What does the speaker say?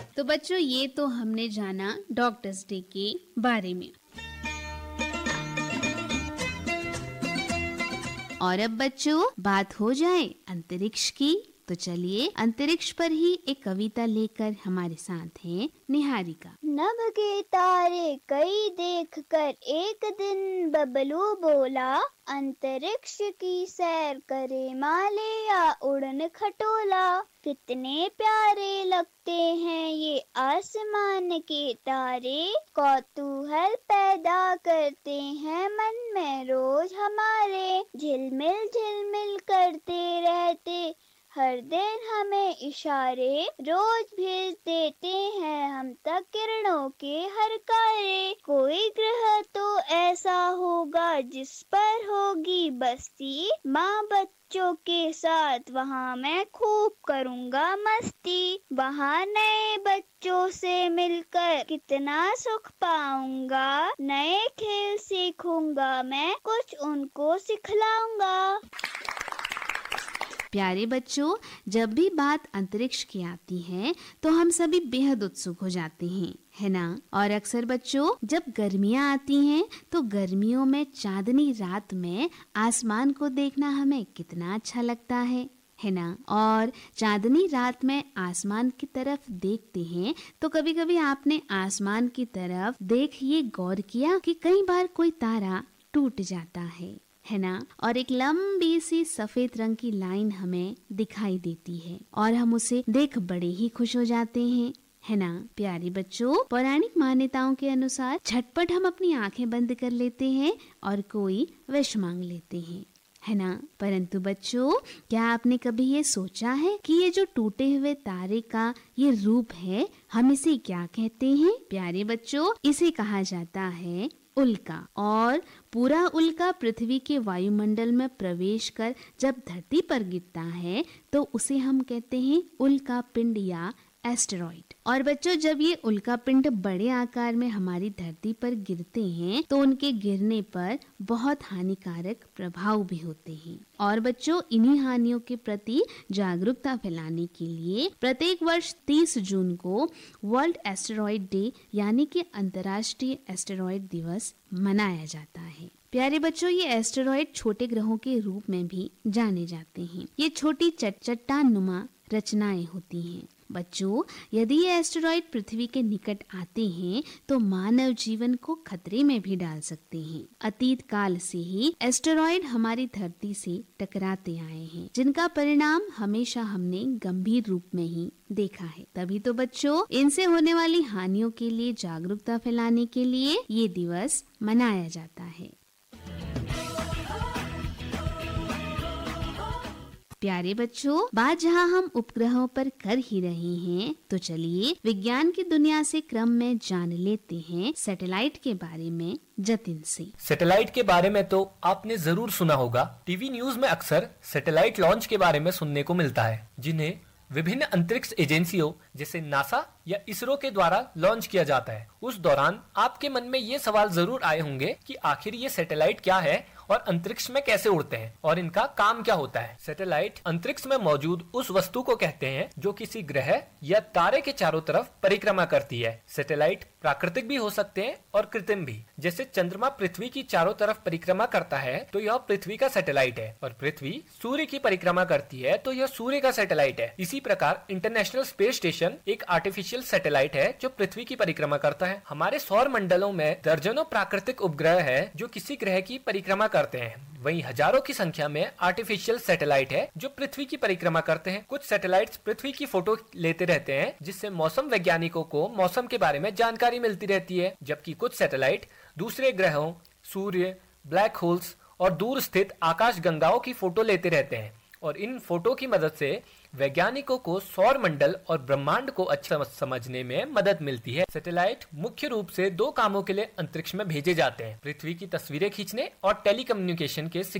तो बच्चों, ये तो हमने जाना डॉक्टर्स डे के बारे में। और अब बच्चों, बात हो जाए अंतरिक्ष की, तो चलिए अंतरिक्ष पर ही एक कविता लेकर हमारे साथ हैं निहारिका। नभ के तारे कई देखकर एक दिन बबलू बोला, अंतरिक्ष की सैर करे माले या उड़न खटोला। कितने प्यारे लगते हैं ये आसमान के तारे, कौतूहल पैदा करते हैं मन में रोज हमारे। झिलमिल झिलमिल करते रहते हर दिन हमें इशारे, रोज भेज देते हैं हम तक किरणों के हर कारे। कोई ग्रह तो ऐसा होगा जिस पर होगी बस्ती, माँ बच्चों के साथ वहाँ मैं खूब करूँगा मस्ती। वहाँ नए बच्चों से मिलकर कितना सुख पाऊंगा, नए खेल सीखूंगा मैं, कुछ उनको सिखलाऊंगा। प्यारे बच्चों, जब भी बात अंतरिक्ष की आती है तो हम सभी बेहद उत्सुक हो जाते हैं, है ना। और अक्सर बच्चों, जब गर्मियाँ आती हैं तो गर्मियों में चांदनी रात में आसमान को देखना हमें कितना अच्छा लगता है ना। और चांदनी रात में आसमान की तरफ देखते हैं तो कभी कभी आपने आसमान की तरफ देख ये गौर किया कि कई बार कोई तारा टूट जाता है ना, और एक लंबी सी सफेद रंग की लाइन हमें दिखाई देती है और हम उसे देख बड़े ही खुश हो जाते हैं, है ना। प्यारे बच्चों, पौराणिक मान्यताओं के अनुसार झटपट हम अपनी आंखें बंद कर लेते हैं और कोई विश मांग लेते हैं, है ना। परंतु बच्चों, क्या आपने कभी ये सोचा है कि ये जो टूटे हुए तारे का ये रूप है, हम इसे क्या कहते हैं? प्यारे बच्चों, इसे कहा जाता है उल्का। और पूरा उल्का पृथ्वी के वायुमंडल में प्रवेश कर जब धरती पर गिरता है तो उसे हम कहते हैं उल्का पिंड या एस्टेरॉइड। और बच्चों, जब ये उल्का पिंड बड़े आकार में हमारी धरती पर गिरते हैं तो उनके गिरने पर बहुत हानिकारक प्रभाव भी होते हैं। और बच्चों, इन्हीं हानियों के प्रति जागरूकता फैलाने के लिए प्रत्येक वर्ष 30 जून को वर्ल्ड एस्टेरॉइड डे यानी कि अंतर्राष्ट्रीय एस्टेरॉइड दिवस मनाया जाता है। प्यारे बच्चों, ये एस्टेरॉइड छोटे ग्रहों के रूप में भी जाने जाते हैं। ये छोटी चट्टान नुमा रचनाएं होती हैं। बच्चों, यदि ये एस्टेरॉइड पृथ्वी के निकट आते हैं तो मानव जीवन को खतरे में भी डाल सकते हैं। अतीत काल से ही एस्टेरॉइड हमारी धरती से टकराते आए हैं, जिनका परिणाम हमेशा हमने गंभीर रूप में ही देखा है। तभी तो बच्चों, इनसे होने वाली हानियों के लिए जागरूकता फैलाने के लिए ये दिवस मनाया जाता है। प्यारे बच्चों, बात जहां हम उपग्रहों पर कर ही रहे हैं, तो चलिए विज्ञान की दुनिया से क्रम में जान लेते हैं सैटेलाइट के बारे में जतिन से। सैटेलाइट के बारे में तो आपने जरूर सुना होगा। टीवी न्यूज में अक्सर सैटेलाइट लॉन्च के बारे में सुनने को मिलता है, जिन्हें विभिन्न अंतरिक्ष एजेंसियों जैसे नासा या इसरो के द्वारा लॉन्च किया जाता है। उस दौरान आपके मन में ये सवाल जरूर आए होंगे कि आखिर ये सैटेलाइट क्या है और अंतरिक्ष में कैसे उड़ते हैं और इनका काम क्या होता है। सैटेलाइट अंतरिक्ष में मौजूद उस वस्तु को कहते हैं जो किसी ग्रह या तारे के चारों तरफ परिक्रमा करती है। सैटेलाइट प्राकृतिक भी हो सकते हैं और कृत्रिम भी। जैसे चंद्रमा पृथ्वी की चारों तरफ परिक्रमा करता है तो यह पृथ्वी का सैटेलाइट है, और पृथ्वी सूर्य की परिक्रमा करती है तो यह सूर्य का सैटेलाइट है। इसी प्रकार इंटरनेशनल स्पेस स्टेशन एक आर्टिफिशियल सैटेलाइट है जो पृथ्वी की परिक्रमा करता है। हमारे सौर मंडलों में दर्जनों प्राकृतिक उपग्रह है जो किसी ग्रह की परिक्रमा करते हैं। वहीं हजारों की संख्या में आर्टिफिशियल सैटेलाइट है जो पृथ्वी की परिक्रमा करते हैं। कुछ सैटेलाइट्स पृथ्वी की फोटो लेते रहते हैं, जिससे मौसम वैज्ञानिकों को मौसम के बारे में जानकारी मिलती रहती है, जबकि कुछ सैटेलाइट दूसरे ग्रहों, सूर्य, ब्लैक होल्स और दूर स्थित आकाश गंगाओं की फोटो लेते रहते हैं। और इन फोटो की मदद से वैज्ञानिकों को सौर मंडल और ब्रह्मांड को अच्छा समझने में मदद मिलती है। सैटेलाइट मुख्य रूप से 2 कामों के लिए अंतरिक्ष में भेजे जाते हैं: पृथ्वी की तस्वीरें खींचने और टेलीकम्युनिकेशन के